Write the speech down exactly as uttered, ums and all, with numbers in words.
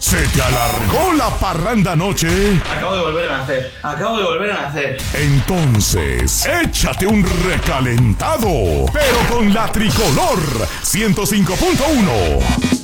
¿Se te alargó la parranda anoche? Acabo de volver a nacer. Acabo de volver a nacer. Entonces, échate un recalentado, pero con la tricolor ciento cinco punto uno.